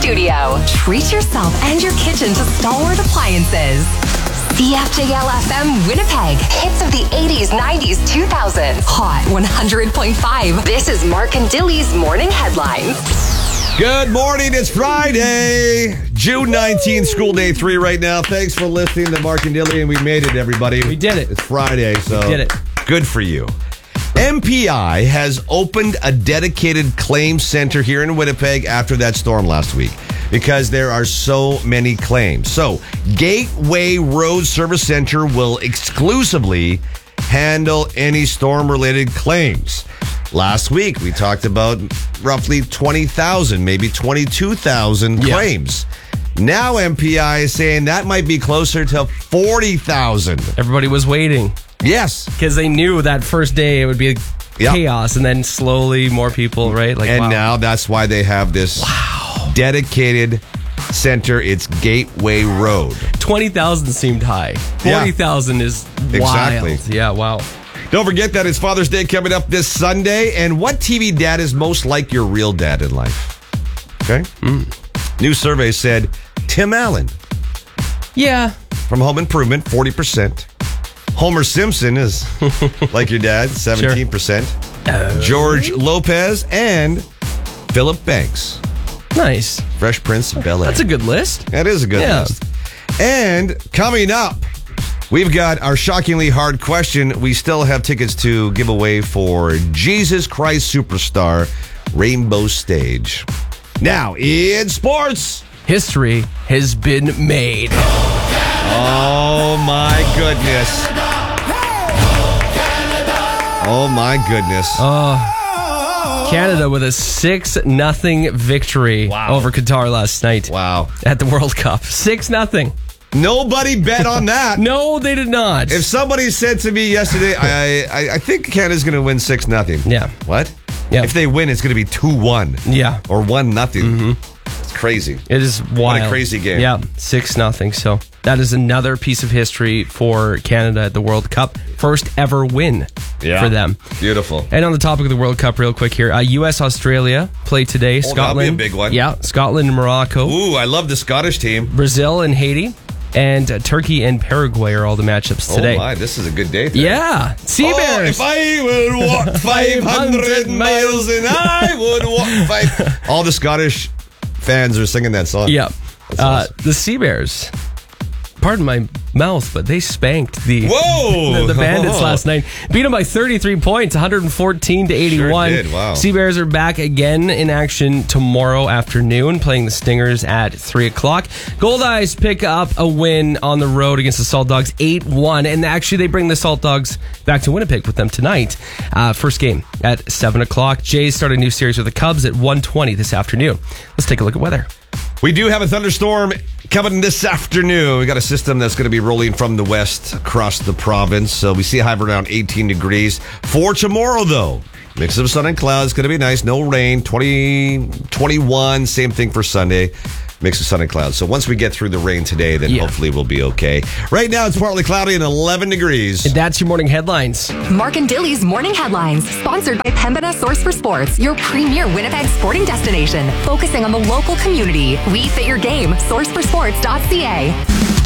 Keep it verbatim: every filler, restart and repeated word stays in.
studio. Treat yourself and your kitchen to Stalwart Appliances. C F J L F M Winnipeg. Hits of the eighties, nineties, two thousands. Hot one hundred point five. This is Mark and Dilly's Morning Headlines. Good morning. It's Friday, June nineteenth, school day three right now. Thanks for listening to Mark and Dilly, and we made it, everybody. We did it. It's Friday, so we did it. Good for you. M P I has opened a dedicated claim center here in Winnipeg after that storm last week because there are so many claims. So, Gateway Road Service Center will exclusively handle any storm-related claims. Last week, we talked about roughly twenty thousand, maybe twenty-two thousand yeah. claims. Now M P I is saying that might be closer to forty thousand. Everybody was waiting. Yes. Because they knew that first day it would be Yep. chaos, and then slowly more people, right? Like, and wow. now that's why they have this wow. dedicated center. It's Gateway Road. twenty thousand seemed high. forty thousand is wild. Exactly. Yeah, wow. Don't forget that it's Father's Day coming up this Sunday. And what T V dad is most like your real dad in life? Okay. Mm. New survey said Tim Allen. Yeah. From Home Improvement, forty percent. Homer Simpson is like your dad, seventeen percent. Sure. George Lopez and Philip Banks. Nice. Fresh Prince of Bel-Air. That's a good list. That is a good yeah. list. And coming up, we've got our shockingly hard question. We still have tickets to give away for Jesus Christ Superstar Rainbow Stage. Now, in sports, history has been made. Oh, my goodness. Oh, my goodness. Oh, Canada with a six nothing victory wow. over Qatar last night. Wow. At the World Cup. six nothing. Nobody bet on that. No, they did not. If somebody said to me yesterday, I I, I think Canada's going to win six nothing. Yeah. What? Yeah. If they win, it's going to be two one. Yeah. Or one nothing. Mm-hmm. It's crazy. It is wild. What a crazy game. Yeah, six nothing. So that is another piece of history for Canada at the World Cup. First ever win yeah. for them. Beautiful. And on the topic of the World Cup, real quick here, uh, U S Australia play today. Oh, Scotland. that'll be a big one. Yeah, Scotland and Morocco. Ooh, I love the Scottish team. Brazil and Haiti. And uh, Turkey and Paraguay are all the matchups today. Oh my, this is a good day. Today. Yeah, Sea Bears. Oh, if I would walk five hundred miles and I would walk five. All the Scottish fans are singing that song. Yeah, uh, awesome. The Sea Bears. Pardon my mouth, but they spanked the Whoa! the, the Bandits last night. Beat them by thirty-three points, one fourteen to eighty-one. Sure did. Wow. Sea Bears are back again in action tomorrow afternoon, playing the Stingers at three o'clock. Gold Eyes pick up a win on the road against the Salt Dogs, eight one. And actually, they bring the Salt Dogs back to Winnipeg with them tonight. Uh, first game at seven o'clock. Jays start a new series with the Cubs at one twenty this afternoon. Let's take a look at weather. We do have a thunderstorm coming this afternoon. We got a system that's going to be rolling from the west across the province. So we see a high of around eighteen degrees. For tomorrow, though, mix of sun and clouds. Going to be nice. No rain. twenty, twenty-one. Same thing for Sunday. Mix of sun and clouds. So once we get through the rain today, then yeah. hopefully we'll be okay. Right now, it's partly cloudy and eleven degrees. And that's your morning headlines. Mark and Dilly's Morning Headlines, sponsored by Pembina Source for Sports, your premier Winnipeg sporting destination, focusing on the local community. We fit your game. source for sports dot c a.